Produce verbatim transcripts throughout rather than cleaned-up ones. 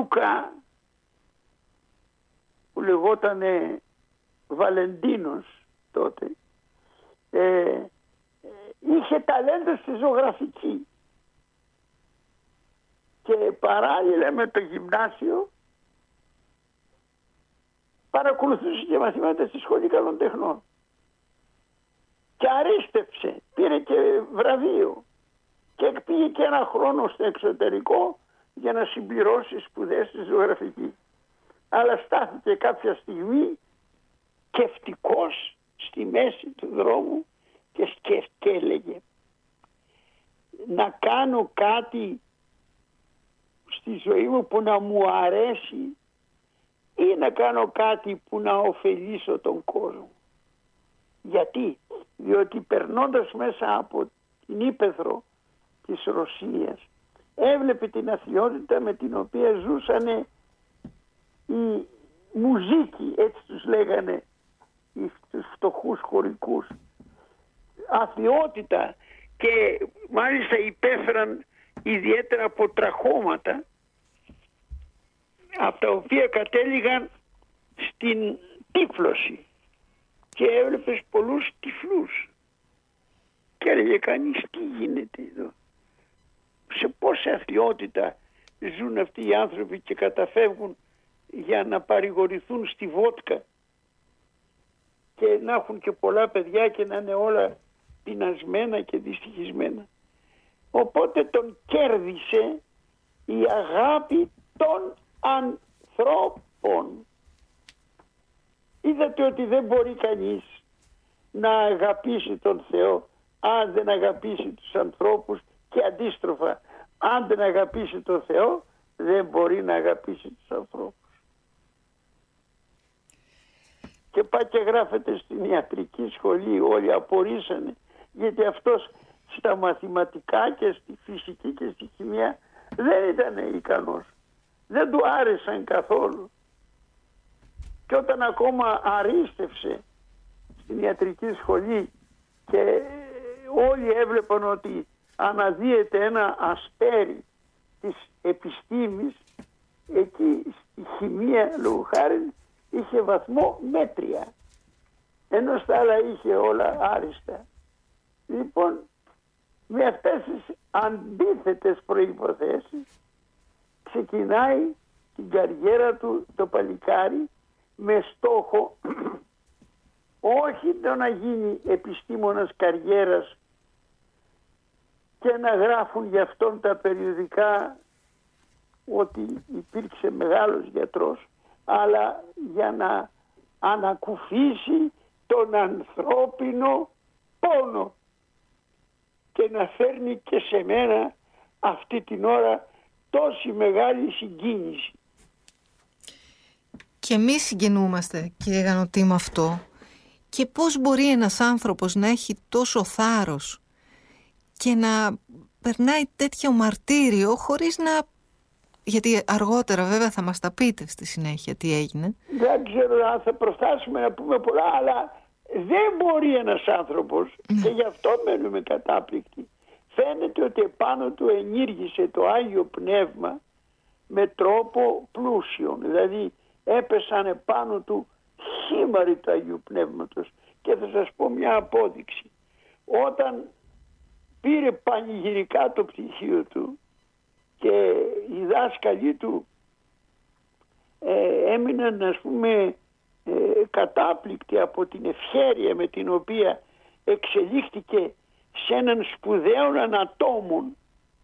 Λούκα, που λεγόταν Βαλεντίνος τότε, ε, είχε ταλέντο στη ζωγραφική και παράλληλα με το γυμνάσιο παρακολουθούσε και μαθήματα στη Σχολή Καλών Τεχνών και αρίστευσε, πήρε και βραβείο και πήγε και ένα χρόνο στο εξωτερικό για να συμπληρώσει σπουδές στη ζωγραφική. Αλλά στάθηκε κάποια στιγμή σκεφτικός στη μέση του δρόμου και σκέφτηκε, έλεγε, να κάνω κάτι στη ζωή μου που να μου αρέσει ή να κάνω κάτι που να ωφελήσω τον κόσμο. Γιατί? Διότι περνώντας μέσα από την ύπαιθρο της Ρωσίας έβλεπε την αθλιότητα με την οποία ζούσανε οι μουζίκοι, έτσι τους λέγανε, τους φτωχούς χωρικούς. Αθλιότητα, και μάλιστα υπέφεραν ιδιαίτερα από τραχώματα, από τα οποία κατέληγαν στην τύφλωση, και έβλεπες πολλούς τυφλούς και έλεγε κανείς, τι γίνεται εδώ, σε πόση αθλιότητα ζουν αυτοί οι άνθρωποι και καταφεύγουν για να παρηγορηθούν στη βότκα και να έχουν και πολλά παιδιά και να είναι όλα πεινασμένα και δυστυχισμένα. Οπότε τον κέρδισε η αγάπη των ανθρώπων. Είδατε ότι δεν μπορεί κανείς να αγαπήσει τον Θεό αν δεν αγαπήσει τους ανθρώπους, και αντίστροφα, αν δεν αγαπήσει τον Θεό δεν μπορεί να αγαπήσει τους ανθρώπους. Και πάει και γράφεται στην ιατρική σχολή, όλοι απορρίσανε, γιατί αυτός στα μαθηματικά και στη φυσική και στη χημεία δεν ήταν ικανός. Δεν του άρεσαν καθόλου. Και όταν ακόμα αρίστευσε στην ιατρική σχολή και όλοι έβλεπαν ότι αναδύεται ένα αστέρι της επιστήμης, εκεί στη χημεία λόγου χάρη είχε βαθμό μέτρια, ενώ στα άλλα είχε όλα άριστα. Λοιπόν, με αυτές τις αντίθετες προϋποθέσεις ξεκινάει την καριέρα του το παλικάρι με στόχο όχι το να γίνει επιστήμονας καριέρας και να γράφουν για αυτόν τα περιοδικά ότι υπήρξε μεγάλος γιατρός, αλλά για να ανακουφίσει τον ανθρώπινο πόνο και να φέρνει και σε μένα αυτή την ώρα τόση μεγάλη συγκίνηση. Και εμείς συγκινούμαστε, κύριε Γανωτή, με αυτό. Και πώς μπορεί ένας άνθρωπος να έχει τόσο θάρρος και να περνάει τέτοιο μαρτύριο χωρίς να... Γιατί αργότερα βέβαια θα μας τα πείτε στη συνέχεια τι έγινε. Δεν ξέρω αν θα προφτάσουμε να πούμε πολλά, αλλά δεν μπορεί ένας άνθρωπος, ναι. Και γι' αυτό μένουμε κατάπληκτοι. Φαίνεται ότι επάνω του ενήργησε το Άγιο Πνεύμα με τρόπο πλούσιο. Δηλαδή έπεσαν επάνω του χήμαροι του Αγίου Πνεύματος. Και θα σας πω μια απόδειξη. Όταν πήρε πανηγυρικά το πτυχίο του και οι δάσκαλοι του ε, έμειναν, ας πούμε, ε, κατάπληκτοι από την ευχέρεια με την οποία εξελίχθηκε σε έναν σπουδαίο ανατόμων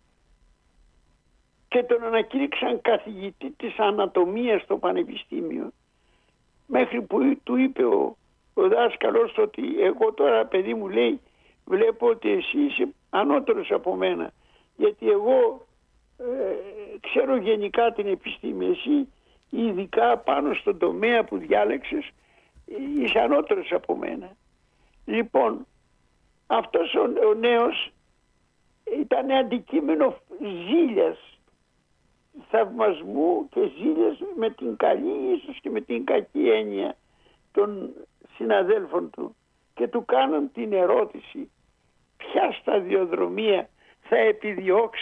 και τον ανακήρυξαν καθηγητή της ανατομίας στο πανεπιστήμιο, μέχρι που του είπε ο, ο δάσκαλος ότι εγώ τώρα, παιδί μου, λέει, βλέπω ότι εσύ είσαι ανώτερος από μένα, γιατί εγώ ε, ξέρω γενικά την επιστήμη, εσύ ειδικά πάνω στον τομέα που διάλεξες είσαι ανώτερος από μένα. Λοιπόν, αυτός ο, ο νέος ήταν αντικείμενο ζήλιας, θαυμασμού και ζήλιας με την καλή ίσως και με την κακή έννοια των συναδέλφων του, και του κάνουν την ερώτηση ποια σταδιοδρομία θα επιδιώξει